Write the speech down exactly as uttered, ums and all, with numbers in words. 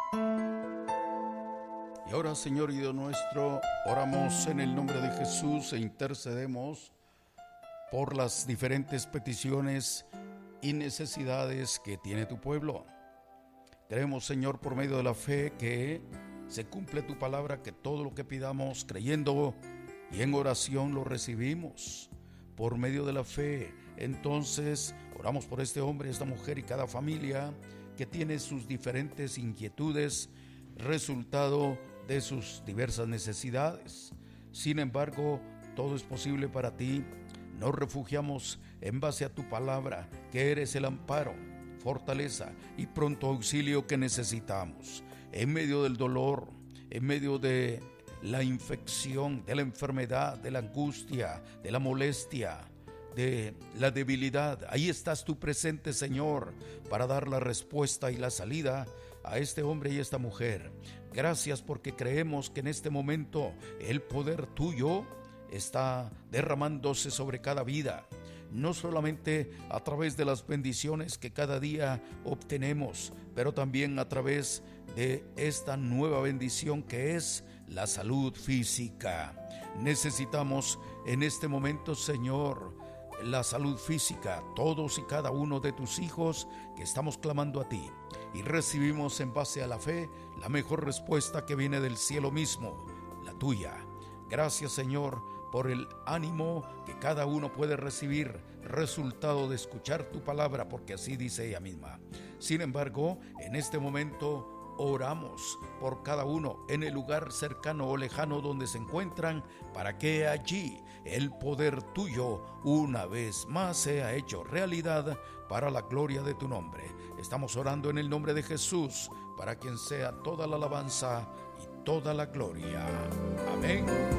Y ahora, Señor y Dios nuestro, oramos en el nombre de Jesús e intercedemos por las diferentes peticiones y necesidades que tiene tu pueblo. Creemos, Señor, por medio de la fe que se cumple tu palabra, que todo lo que pidamos creyendo y en oración lo recibimos. Por medio de la fe, entonces, oramos por este hombre, esta mujer y cada familia que tiene sus diferentes inquietudes, resultado de sus diversas necesidades. Sin embargo, todo es posible para ti. Nos refugiamos en base a tu palabra, que eres el amparo, fortaleza y pronto auxilio que necesitamos. En medio del dolor, en medio de la infección, de la enfermedad, de la angustia, de la molestia, de la debilidad, ahí estás tú presente, Señor, para dar la respuesta y la salida a este hombre y esta mujer. Gracias porque creemos que en este momento el poder tuyo está derramándose sobre cada vida, no solamente a través de las bendiciones que cada día obtenemos, pero también a través de esta nueva bendición que es la salud física. Necesitamos en este momento, Señor, la salud física, todos y cada uno de tus hijos que estamos clamando a ti, y recibimos en base a la fe la mejor respuesta que viene del cielo mismo, la tuya. Gracias, Señor, por el ánimo que cada uno puede recibir, resultado de escuchar tu palabra, porque así dice ella misma. Sin embargo, en este momento oramos por cada uno en el lugar cercano o lejano donde se encuentran, para que allí el poder tuyo una vez más sea hecho realidad para la gloria de tu nombre. Estamos orando en el nombre de Jesús, para quien sea toda la alabanza y toda la gloria. Amén.